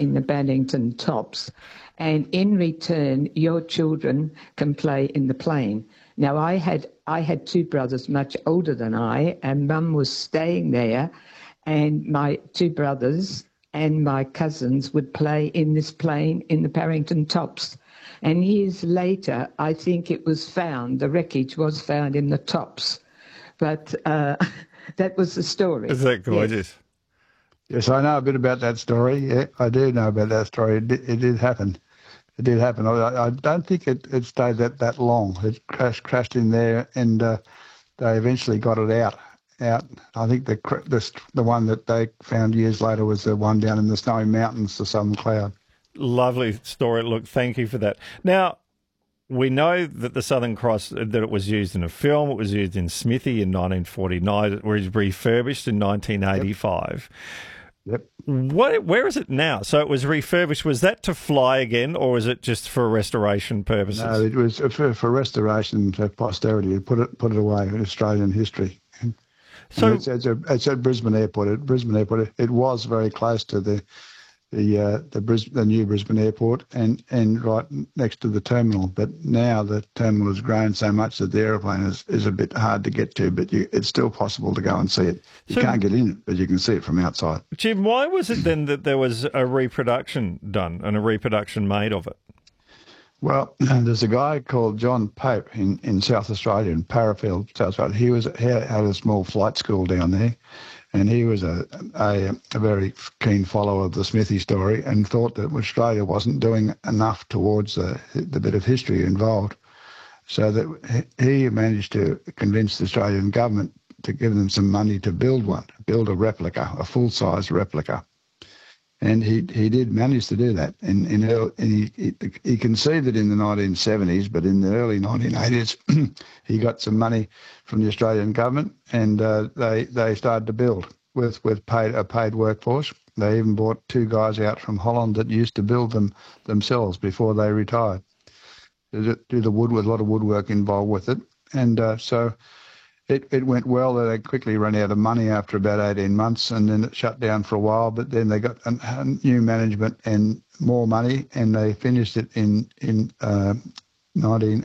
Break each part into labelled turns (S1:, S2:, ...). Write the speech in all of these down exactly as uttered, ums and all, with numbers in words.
S1: in the Bannington Tops, and in return, your children can play in the plane. Now, I had I had two brothers much older than I, and Mum was staying there, and my two brothers and my cousins would play in this plane in the Barrington Tops. And years later, I think it was found, the wreckage was found in the Tops. But uh, that was the story.
S2: Is that gorgeous?
S3: Yes. yes, I know a bit about that story. Yeah, I do know about that story. It did, it did happen. It did happen. I, I don't think it, it stayed that, that long. It crashed crashed in there, and uh, they eventually got it out. Out. I think the, the the one that they found years later was the one down in the Snowy Mountains, the Southern Cloud.
S2: Lovely story. Look, thank you for that. Now, we know that the Southern Cross, that it was used in a film. It was used in Smithy in nineteen forty-nine. It was refurbished in nineteen eighty-five.
S3: Yep.
S2: What? Where is it now? So it was refurbished. Was that to fly again, or is it just for restoration purposes?
S3: No, it was for, for restoration for posterity. Put it put it away in Australian history. So it's, it's, a, it's at Brisbane Airport. At Brisbane Airport, it, it was very close to the the uh, the, Bris, the new Brisbane Airport, and, and right next to the terminal. But now the terminal has grown so much that the aeroplane is, is a bit hard to get to. But you, it's still possible to go and see it. You so, can't get in it, but you can see it from outside.
S2: Jim, why was it then that there was a reproduction done and a reproduction made of it?
S3: Well, there's a guy called John Pope in, in South Australia, in Parafield, South Australia. He was he had a small flight school down there, and he was a, a, a very keen follower of the Smithy story and thought that Australia wasn't doing enough towards the, the bit of history involved. So that he managed to convince the Australian government to give them some money to build one, build a replica, a full-size replica. And he he did manage to do that. And, in, in he, he, he conceived it in the nineteen seventies, but in the early nineteen eighties, he got some money from the Australian government, and uh, they they started to build with with paid a paid workforce. They even brought two guys out from Holland that used to build them themselves before they retired. Do the wood with a lot of woodwork involved with it, and uh, so. It, it went well. They quickly ran out of money after about eighteen months, and then it shut down for a while. But then they got a, a new management and more money, and they finished it in in uh, nineteen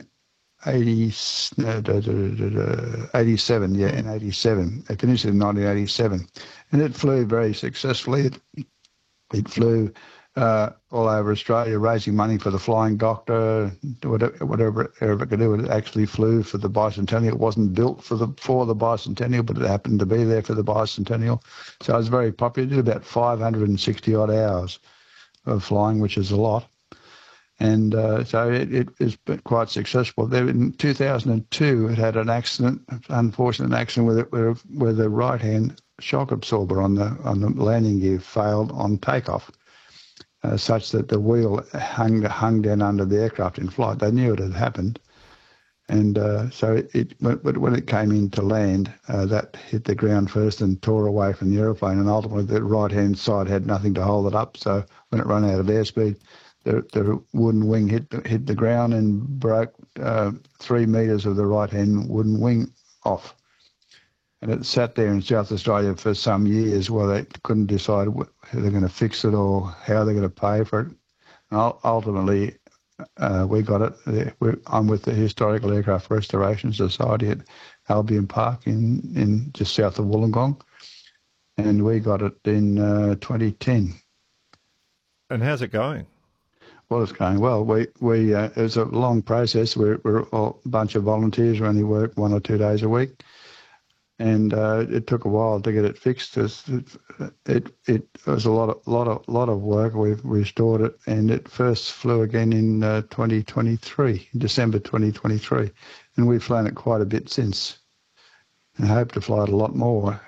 S3: eighty-seven. Yeah, in eighty-seven. They finished it in nineteen eighty-seven, and it flew very successfully. It, it flew uh, all over Australia, raising money for the Flying Doctor, whatever, whatever it could do. It actually flew for the bicentennial. It wasn't built for the for the bicentennial, but it happened to be there for the bicentennial. So it was very popular. It did about five hundred sixty odd hours of flying, which is a lot. And uh, so it, it is quite successful. There in two thousand two, it had an accident, unfortunate accident, where, it, where, where the right-hand shock absorber on the on the landing gear failed on takeoff. Uh, such that the wheel hung hung down under the aircraft in flight. They knew it had happened, and uh, so it, it when, when it came in to land, uh, that hit the ground first and tore away from the aeroplane, and ultimately the right-hand side had nothing to hold it up. So when it ran out of airspeed, the the wooden wing hit the, hit the ground and broke uh, three metres of the right-hand wooden wing off. And it sat there in South Australia for some years while they couldn't decide how they're going to fix it or how they're going to pay for it. And ultimately, uh, we got it. We're, I'm with the Historical Aircraft Restoration Society at Albion Park in, in just south of Wollongong, and we got it in uh, twenty ten.
S2: And how's it going?
S3: Well, it's going well. We we uh, it's a long process. We're, we're all a bunch of volunteers. We only work one or two days a week. And uh, it took a while to get it fixed. It, it it was a lot of lot of lot of work. We've restored it, and it first flew again in uh, twenty twenty-three, December twenty twenty-three, and we've flown it quite a bit since, and hope to fly it a lot more.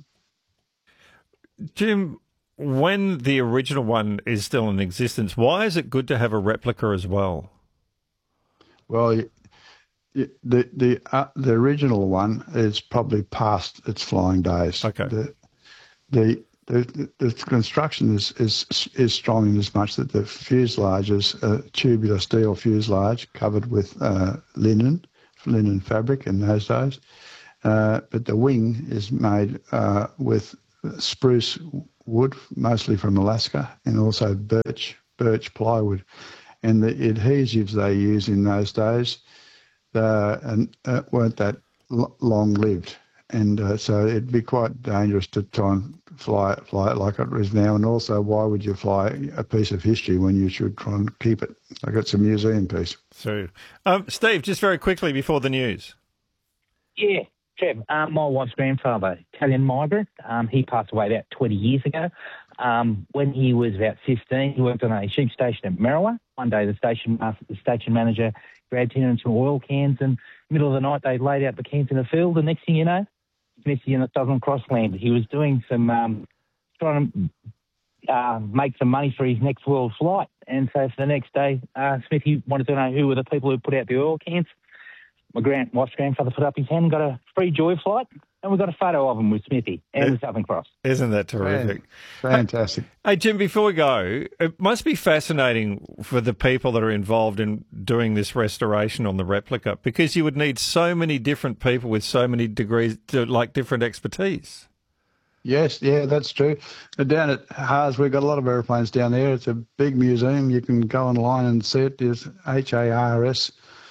S2: Jim, when the original one is still in existence, why is it good to have a replica as well?
S3: Well. The the uh, the original one is probably past its flying days.
S2: Okay.
S3: The the the, the construction is, is is strong in as much that the fuselage is a tubular steel fuselage covered with uh, linen linen fabric in those days, uh, but the wing is made uh, with spruce wood, mostly from Alaska, and also birch birch plywood. And the adhesives they used in those days uh, and, uh, weren't that l- long-lived. And uh, so it'd be quite dangerous to try and fly it, fly it like it is now. And also, why would you fly a piece of history when you should try and keep it like it's a museum piece?
S2: So, um, Steve, just very quickly before the news.
S4: Yeah, Trev, um, my wife's grandfather, Italian migrant, um, he passed away about twenty years ago. Um, when he was about fifteen, he worked on a sheep station at Merriwa. One day the station master, the station manager grabbed him and some oil cans, and middle of the night they laid out the cans in the field. The next thing you know, Smithy in the Southern Cross landed. He was doing some, um, trying to uh, make some money for his next world flight. And so for the next day, uh, Smithy wanted to know who were the people who put out the oil cans. My grand, wife's grandfather put up his hand and got a free joy flight, and we got a photo of him with Smithy and the Southern Cross.
S2: Isn't that terrific?
S3: Fantastic.
S2: Hey, hey, Jim, before we go, it must be fascinating for the people that are involved in doing this restoration on the replica, because you would need so many different people with so many degrees, to, like different expertise.
S3: Yes, yeah, that's true. Down at Haas, we've got a lot of aeroplanes down there. It's a big museum. You can go online and see it. It's H A R S.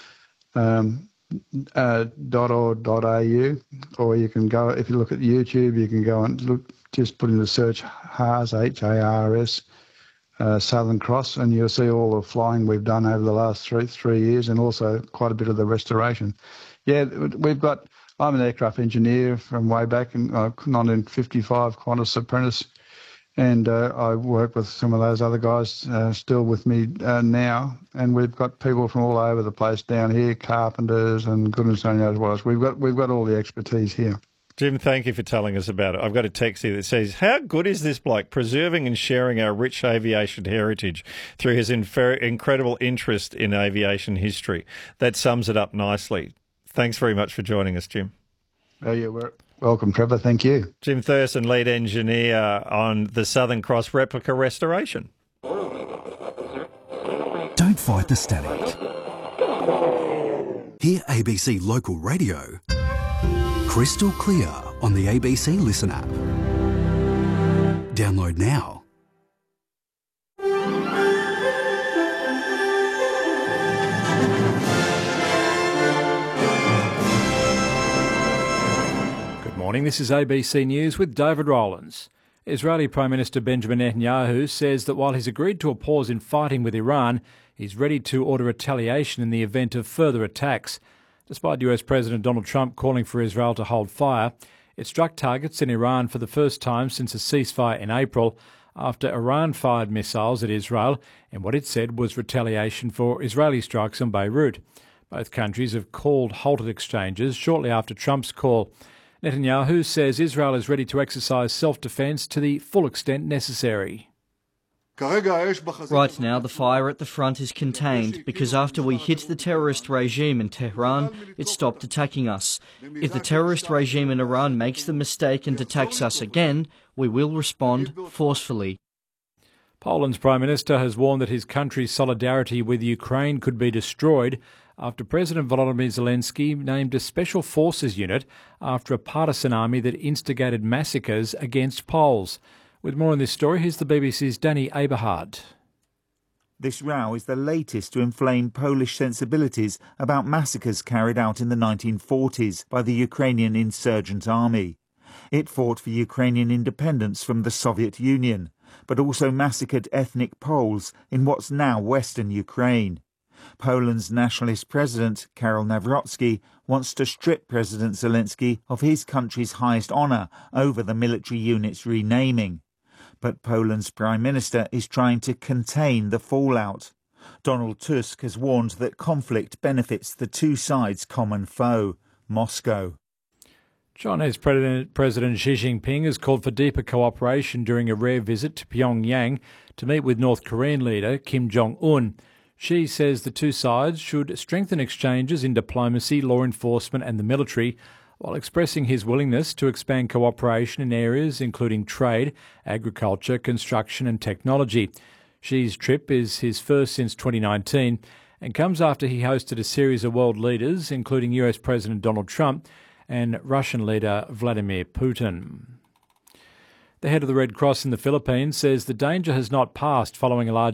S3: Um, Uh, .org.au, or you can go, if you look at YouTube, you can go and look, just put in the search Haas, H A R S, uh, Southern Cross, and you'll see all the flying we've done over the last three three years, and also quite a bit of the restoration. Yeah, we've got, I'm an aircraft engineer from way back in uh, nineteen fifty-five, Qantas apprentice, and uh, I work with some of those other guys uh, still with me uh, now. And we've got people from all over the place down here, carpenters and goodness only knows what else. We've got, we've got all the expertise here.
S2: Jim, thank you for telling us about it. I've got a text here that says, how good is this bloke preserving and sharing our rich aviation heritage through his infer- incredible interest in aviation history? That sums it up nicely. Thanks very much for joining us, Jim.
S3: Oh, yeah, we're welcome, Trevor. Thank you.
S2: Jim Thurston, lead engineer on the Southern Cross replica restoration.
S5: Don't fight the static. Hear A B C Local Radio crystal clear on the A B C Listen app. Download now.
S6: Morning, this is A B C News with David Rowlands. Israeli Prime Minister Benjamin Netanyahu says that while he's agreed to a pause in fighting with Iran, he's ready to order retaliation in the event of further attacks. Despite U S President Donald Trump calling for Israel to hold fire, it struck targets in Iran for the first time since a ceasefire in April, after Iran fired missiles at Israel in what it said was retaliation for Israeli strikes on Beirut. Both countries have called halted exchanges shortly after Trump's call. Netanyahu says Israel is ready to exercise self-defense to the full extent necessary.
S7: Right now, the fire at the front is contained because after we hit the terrorist regime in Tehran, it stopped attacking us. If the terrorist regime in Iran makes the mistake and attacks us again, we will respond forcefully.
S6: Poland's Prime Minister has warned that his country's solidarity with Ukraine could be destroyed after President Volodymyr Zelensky named a special forces unit after a partisan army that instigated massacres against Poles. With more on this story, here's the B B C's Danny Aberhard.
S8: This row is the latest to inflame Polish sensibilities about massacres carried out in the nineteen forties by the Ukrainian insurgent army. It fought for Ukrainian independence from the Soviet Union, but also massacred ethnic Poles in what's now Western Ukraine. Poland's nationalist president, Karol Nawrocki, wants to strip President Zelensky of his country's highest honour over the military unit's renaming. But Poland's prime minister is trying to contain the fallout. Donald Tusk has warned that conflict benefits the two sides' common foe, Moscow.
S6: China's President, President Xi Jinping has called for deeper cooperation during a rare visit to Pyongyang to meet with North Korean leader Kim Jong-un. Xi says the two sides should strengthen exchanges in diplomacy, law enforcement and the military, while expressing his willingness to expand cooperation in areas including trade, agriculture, construction and technology. Xi's trip is his first since twenty nineteen and comes after he hosted a series of world leaders, including U S President Donald Trump and Russian leader Vladimir Putin. The head of the Red Cross in the Philippines says the danger has not passed following a large